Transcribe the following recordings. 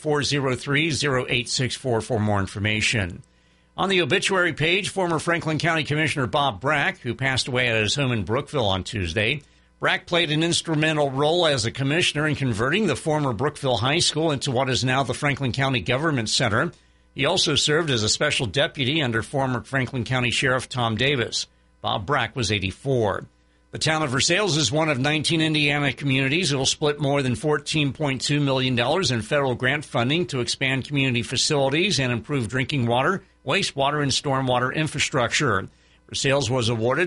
403-0864 for more information. On the obituary page, former Franklin County Commissioner Bob Brack, who passed away at his home in Brookville on Tuesday. Brack played an instrumental role as a commissioner in converting the former Brookville High School into what is now the Franklin County Government Center. He also served as a special deputy under former Franklin County Sheriff Tom Davis. Bob Brack was 84. The town of Versailles is one of 19 Indiana communities that will split more than $14.2 million in federal grant funding to expand community facilities and improve drinking water, wastewater, and stormwater infrastructure. Versailles was awarded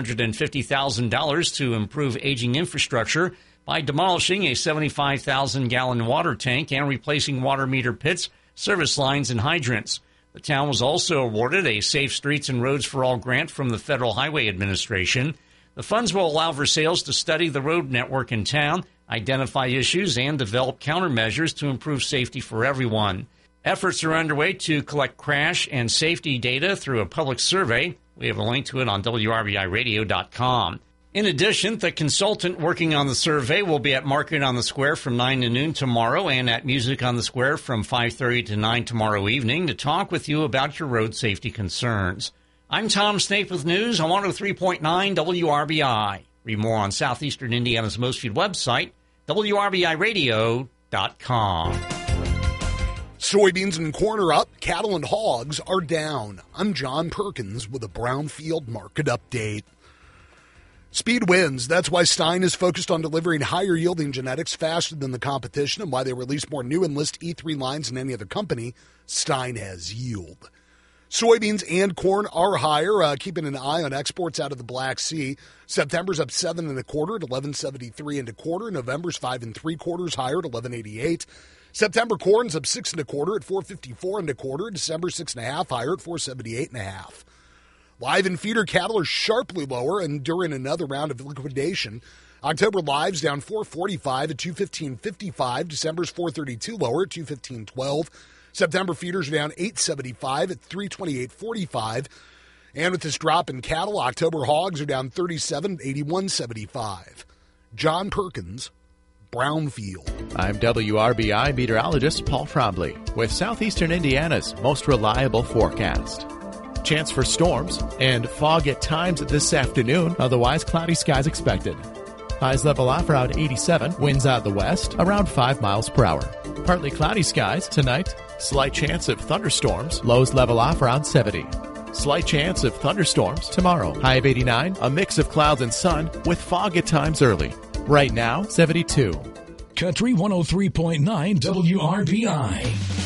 $750,000 to improve aging infrastructure by demolishing a 75,000-gallon water tank and replacing water meter pits, service lines, and hydrants. The town was also awarded a Safe Streets and Roads for All grant from the Federal Highway Administration. The funds will allow Versailles to study the road network in town, identify issues, and develop countermeasures to improve safety for everyone. Efforts are underway to collect crash and safety data through a public survey. We have a link to it on WRBIRadio.com. In addition, the consultant working on the survey will be at Market on the Square from 9 to noon tomorrow and at Music on the Square from 5:30 to 9 tomorrow evening to talk with you about your road safety concerns. I'm Tom Snape with news on 103.9 WRBI. Read more on Southeastern Indiana's most viewed website, WRBIRadio.com. Soybeans and corn are up, cattle and hogs are down. I'm John Perkins with a Brownfield Market Update. Speed wins. That's why Stein is focused on delivering higher-yielding genetics faster than the competition and why they release more new Enlist E3 lines than any other company. Stein has yield. Soybeans and corn are higher, keeping an eye on exports out of the Black Sea. September's up 7 1/4 at 11.73 1/4. November's 5 3/4 higher at 11.88. September corn's up 6 1/4 at 4.54 1/4. December 6 1/2 higher at 4.78 1/2. Live and feeder cattle are sharply lower and during another round of liquidation. October lives down 4.45 at 2.15.55. December's 4.32 lower at 2.15.12. September feeders are down 8.75 at 3.28.45. And with this drop in cattle, October hogs are down 37 at 81.75. John Perkins, Brownfield. I'm WRBI meteorologist Paul Trombley with Southeastern Indiana's most reliable forecast. Chance for storms and fog at times this afternoon, otherwise cloudy skies expected. Highs level off around 87, winds out the west around 5 miles per hour. Partly cloudy skies tonight, slight chance of thunderstorms, lows level off around 70. Slight chance of thunderstorms tomorrow, high of 89, a mix of clouds and sun with fog at times early. Right now, 72. Country 103.9 WRBI.